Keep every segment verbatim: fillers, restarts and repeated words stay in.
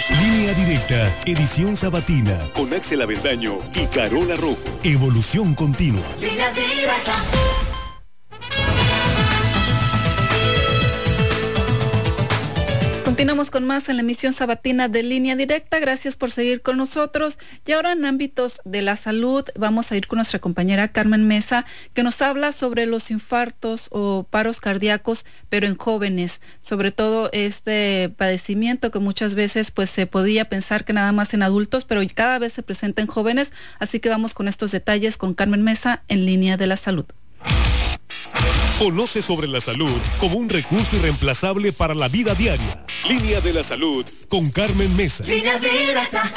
Línea Directa, edición sabatina, con Axel Avendaño y Carola Rojo. Evolución continua. Línea Directa. Continuamos con más en la emisión sabatina de Línea Directa. Gracias por seguir con nosotros. Y ahora en ámbitos de la salud vamos a ir con nuestra compañera Carmen Mesa, que nos habla sobre los infartos o paros cardíacos, pero en jóvenes. Sobre todo este padecimiento que muchas veces pues se podía pensar que nada más en adultos, pero cada vez se presenta en jóvenes. Así que vamos con estos detalles con Carmen Mesa en Línea de la Salud. Conoce sobre la salud como un recurso irreemplazable para la vida diaria. Línea de la Salud con Carmen Mesa. Línea Directa.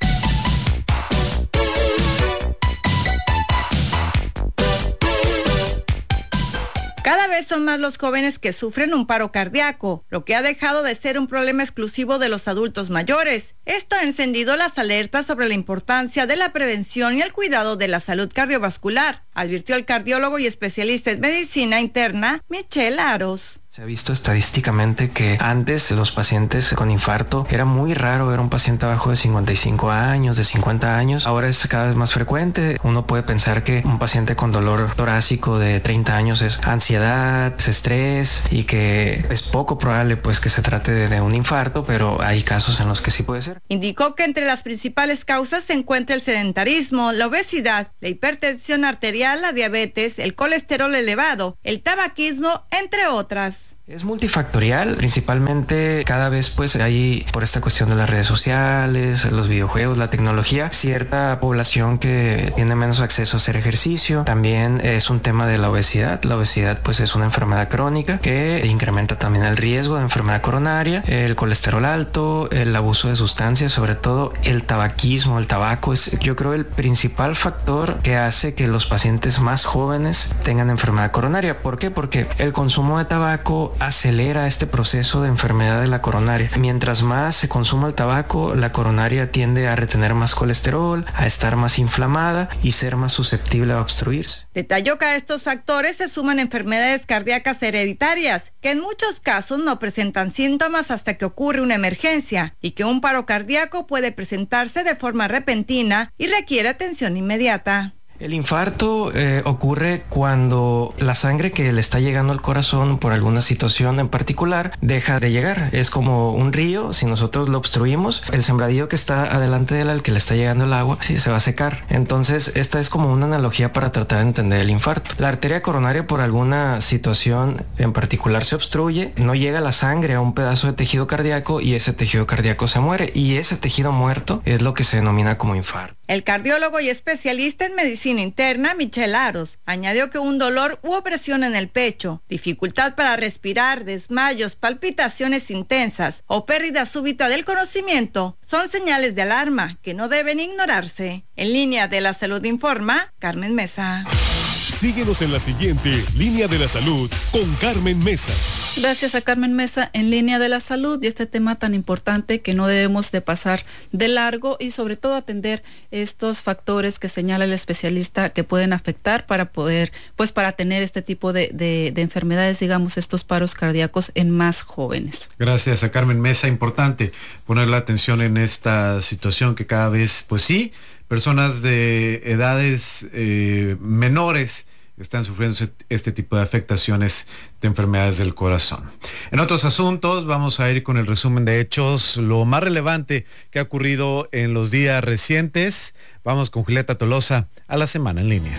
Cada vez son más los jóvenes que sufren un paro cardíaco, lo que ha dejado de ser un problema exclusivo de los adultos mayores. Esto ha encendido las alertas sobre la importancia de la prevención y el cuidado de la salud cardiovascular, advirtió el cardiólogo y especialista en medicina interna, Michelle Aros. Se ha visto estadísticamente que antes los pacientes con infarto era muy raro ver un paciente abajo de cincuenta y cinco años, de cincuenta años. Ahora es cada vez más frecuente. Uno puede pensar que un paciente con dolor torácico de treinta años es ansiedad, es estrés y que es poco probable pues que se trate de, de un infarto, pero hay casos en los que sí puede ser. Indicó que entre las principales causas se encuentra el sedentarismo, la obesidad, la hipertensión arterial, la diabetes, el colesterol elevado, el tabaquismo, entre otras. Es multifactorial, principalmente cada vez pues hay, por esta cuestión de las redes sociales, los videojuegos, la tecnología, cierta población que tiene menos acceso a hacer ejercicio. También es un tema de la obesidad. La obesidad pues es una enfermedad crónica que incrementa también el riesgo de enfermedad coronaria, el colesterol alto, el abuso de sustancias, sobre todo el tabaquismo, el tabaco es yo creo el principal factor que hace que los pacientes más jóvenes tengan enfermedad coronaria. ¿Por qué? Porque el consumo de tabaco acelera este proceso de enfermedad de la coronaria. Mientras más se consuma el tabaco, la coronaria tiende a retener más colesterol, a estar más inflamada y ser más susceptible a obstruirse. Detalló que a estos factores se suman enfermedades cardíacas hereditarias, que en muchos casos no presentan síntomas hasta que ocurre una emergencia y que un paro cardíaco puede presentarse de forma repentina y requiere atención inmediata. El infarto eh, ocurre cuando la sangre que le está llegando al corazón por alguna situación en particular deja de llegar. Es como un río, si nosotros lo obstruimos, el sembradío que está adelante del al que le está llegando el agua, sí, se va a secar. Entonces, esta es como una analogía para tratar de entender el infarto. La arteria coronaria por alguna situación en particular se obstruye, no llega la sangre a un pedazo de tejido cardíaco y ese tejido cardíaco se muere. Y ese tejido muerto es lo que se denomina como infarto. El cardiólogo y especialista en medicina interna, Michelle Aros, añadió que un dolor u opresión en el pecho, dificultad para respirar, desmayos, palpitaciones intensas o pérdida súbita del conocimiento son señales de alarma que no deben ignorarse. En Línea de la Salud informa, Carmen Mesa. Síguenos en la siguiente Línea de la Salud con Carmen Mesa. Gracias a Carmen Mesa en Línea de la Salud y este tema tan importante que no debemos de pasar de largo y sobre todo atender estos factores que señala el especialista que pueden afectar para poder, pues para tener este tipo de, de, de enfermedades, digamos, estos paros cardíacos en más jóvenes. Gracias a Carmen Mesa. Importante poner la atención en esta situación que cada vez, pues sí, personas de edades eh, menores están sufriendo este tipo de afectaciones de enfermedades del corazón. En otros asuntos, vamos a ir con el resumen de hechos, lo más relevante que ha ocurrido en los días recientes. Vamos con Julieta Tolosa a la Semana en Línea.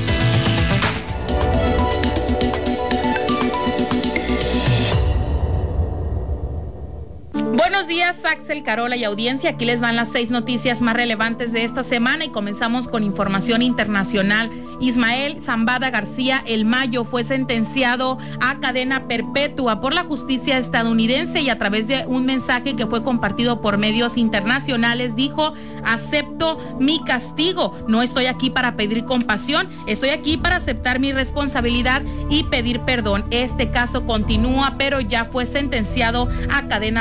Buenos días, Axel, Carola y audiencia. Aquí les van las seis noticias más relevantes de esta semana y comenzamos con información internacional. Ismael Zambada García El Mayo fue sentenciado a cadena perpetua por la justicia estadounidense y a través de un mensaje que fue compartido por medios internacionales dijo: acepto mi castigo, no estoy aquí para pedir compasión, estoy aquí para aceptar mi responsabilidad y pedir perdón. Este caso continúa, pero ya fue sentenciado a cadena perpetua.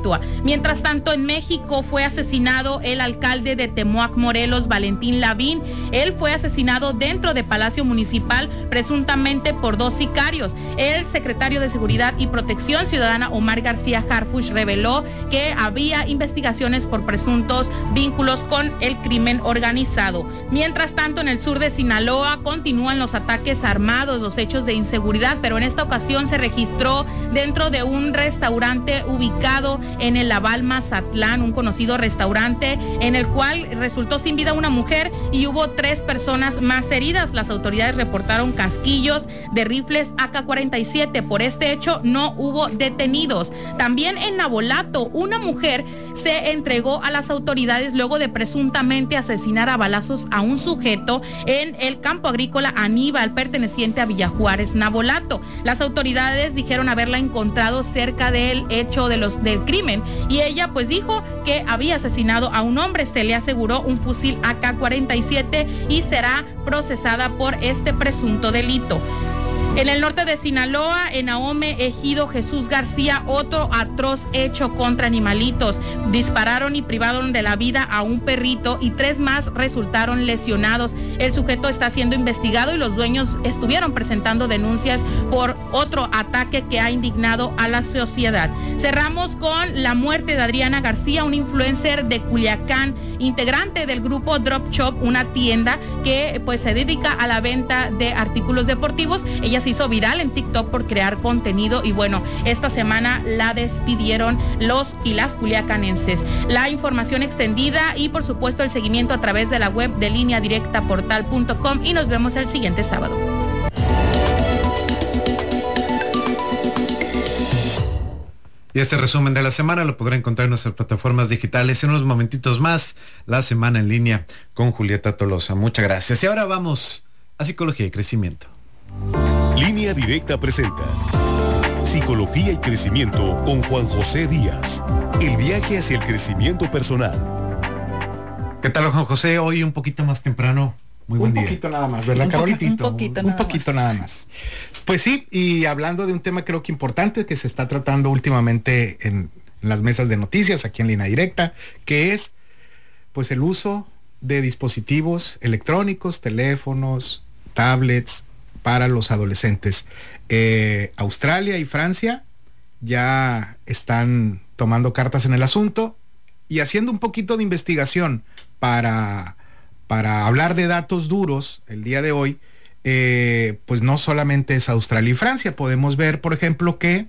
perpetua. Mientras tanto, en México fue asesinado el alcalde de Temoac, Morelos, Valentín Lavín. Él fue asesinado dentro de Palacio Municipal, presuntamente por dos sicarios. El secretario de Seguridad y Protección Ciudadana, Omar García Harfuch, reveló que había investigaciones por presuntos vínculos con el crimen organizado. Mientras tanto, en el sur de Sinaloa continúan los ataques armados, los hechos de inseguridad, pero en esta ocasión se registró dentro de un restaurante ubicado en el Laval Mazatlán, un conocido restaurante en el cual resultó sin vida una mujer y hubo tres personas más heridas. Las autoridades reportaron casquillos de rifles A K cuarenta y siete. Por este hecho no hubo detenidos. También en Navolato, una mujer se entregó a las autoridades luego de presuntamente asesinar a balazos a un sujeto en el campo agrícola Aníbal, perteneciente a Villajuárez, Navolato. Las autoridades dijeron haberla encontrado cerca del hecho de los, del crimen, y ella pues dijo que había asesinado a un hombre. Se le aseguró un fusil A K cuarenta y siete y será procesada por este presunto delito. En el norte de Sinaloa, en Ahome, Ejido Jesús García, otro atroz hecho contra animalitos. Dispararon y privaron de la vida a un perrito y tres más resultaron lesionados. El sujeto está siendo investigado y los dueños estuvieron presentando denuncias por otro ataque que ha indignado a la sociedad. Cerramos con la muerte de Adriana García, una influencer de Culiacán, integrante del grupo Drop Shop, una tienda que pues se dedica a la venta de artículos deportivos. Ella se hizo viral en TikTok por crear contenido y bueno, esta semana la despidieron los y las culiacanenses. La información extendida y por supuesto el seguimiento a través de la web de línea directa portal punto com, y nos vemos el siguiente sábado. Y este resumen de la semana lo podrá encontrar en nuestras plataformas digitales en unos momentitos más. La semana en línea con Julieta Tolosa. Muchas gracias. Y ahora vamos a Psicología y Crecimiento. Línea Directa presenta Psicología y Crecimiento con Juan José Díaz. El viaje hacia el crecimiento personal. ¿Qué tal, Juan José? Hoy un poquito más temprano. Muy buen día. Un poquito nada más, ¿verdad, Carol? Un poquito, un poquito nada más. Pues sí, y hablando de un tema creo que importante que se está tratando últimamente en, en las mesas de noticias aquí en Línea Directa, que es pues el uso de dispositivos electrónicos, teléfonos, tablets para los adolescentes. Eh, Australia y Francia ya están tomando cartas en el asunto y haciendo un poquito de investigación para, para hablar de datos duros el día de hoy. Eh, pues no solamente es Australia y Francia, podemos ver, por ejemplo, que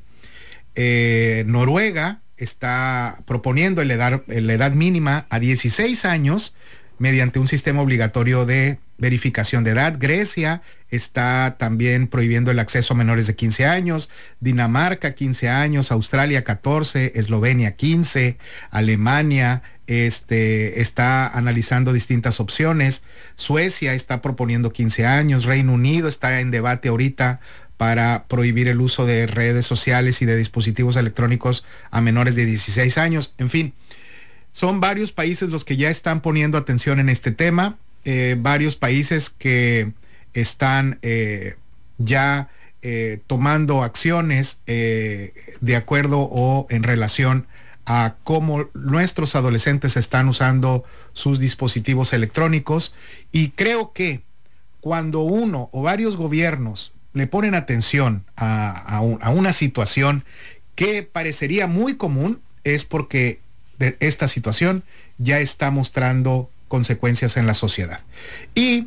eh, Noruega está proponiendo la edad, la edad mínima a dieciséis años mediante un sistema obligatorio de verificación de edad. Grecia está también prohibiendo el acceso a menores de quince años, Dinamarca quince años, Australia catorce, Eslovenia quince, Alemania este, está analizando distintas opciones, Suecia está proponiendo quince años, Reino Unido está en debate ahorita para prohibir el uso de redes sociales y de dispositivos electrónicos a menores de dieciséis años. En fin, son varios países los que ya están poniendo atención en este tema, eh, varios países que están eh, ya eh, tomando acciones eh, de acuerdo o en relación a cómo nuestros adolescentes están usando sus dispositivos electrónicos, y creo que cuando uno o varios gobiernos le ponen atención a, a, un, a una situación que parecería muy común, es porque de esta situación ya está mostrando consecuencias en la sociedad. Y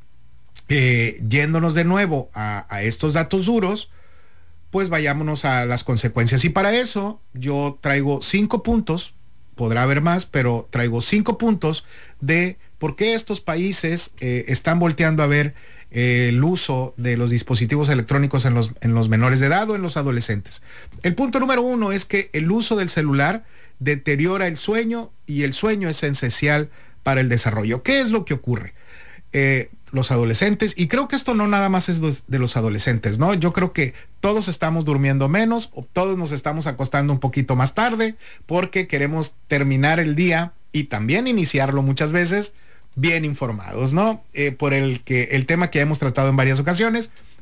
eh, yéndonos de nuevo a, a estos datos duros, pues vayámonos a las consecuencias. Y para eso yo traigo cinco puntos, podrá haber más, pero traigo cinco puntos de por qué estos países eh, están volteando a ver eh, el uso de los dispositivos electrónicos en los, en los menores de edad o en los adolescentes. El punto número uno es que el uso del celular deteriora el sueño, y el sueño es esencial para el desarrollo. ¿Qué es lo que ocurre? Eh, los adolescentes, y creo que esto no nada más es de los adolescentes, ¿no? Yo creo que todos estamos durmiendo menos, o todos nos estamos acostando un poquito más tarde, porque queremos terminar el día y también iniciarlo muchas veces bien informados, ¿no? Eh, por el que el tema que hemos tratado en varias ocasiones,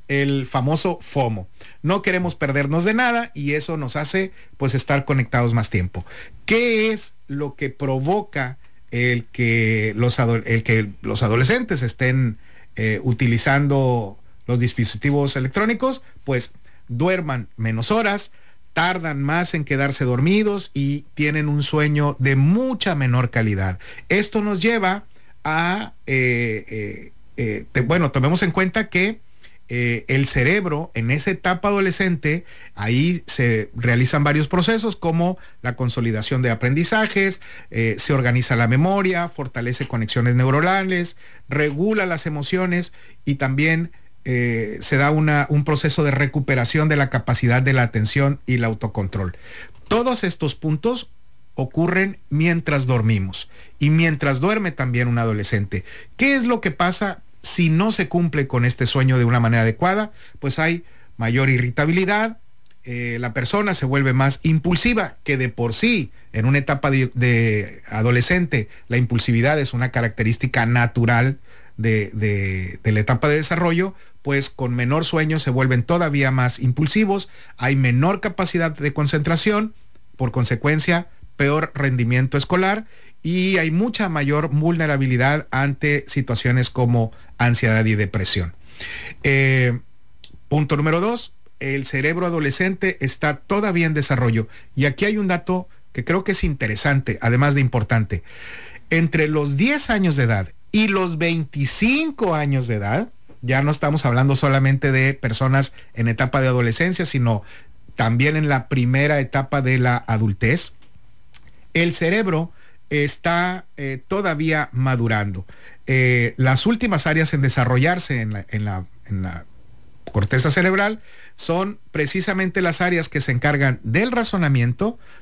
el famoso FOMO. No queremos perdernos de nada y eso nos hace pues estar conectados más tiempo. ¿Qué es lo que provoca el que los, el que los adolescentes estén eh, utilizando los dispositivos electrónicos? Pues duerman menos horas, tardan más en quedarse dormidos y tienen un sueño de mucha menor calidad. Esto nos lleva a, eh, eh, eh, te, bueno, tomemos en cuenta que eh, el cerebro en esa etapa adolescente, ahí se realizan varios procesos como la consolidación de aprendizajes, eh, se organiza la memoria, fortalece conexiones neuronales, regula las emociones y también Eh, se da una, un proceso de recuperación de la capacidad de la atención y el autocontrol. Todos estos puntos ocurren mientras dormimos y mientras duerme también un adolescente. ¿Qué es lo que pasa si no se cumple con este sueño de una manera adecuada? Pues hay mayor irritabilidad, eh, la persona se vuelve más impulsiva, que de por sí en una etapa de, de adolescente la impulsividad es una característica natural de, de, de la etapa de desarrollo. Pues con menor sueño se vuelven todavía más impulsivos, hay menor capacidad de concentración, por consecuencia, peor rendimiento escolar y hay mucha mayor vulnerabilidad ante situaciones como ansiedad y depresión. Eh, punto número dos, el cerebro adolescente está todavía en desarrollo y aquí hay un dato que creo que es interesante, además de importante. Entre los diez años de edad y los veinticinco años de edad, ya no estamos hablando solamente de personas en etapa de adolescencia, sino también en la primera etapa de la adultez. El cerebro está eh, todavía madurando. Eh, las últimas áreas en desarrollarse en la, en, la, en la corteza cerebral son precisamente las áreas que se encargan del razonamiento,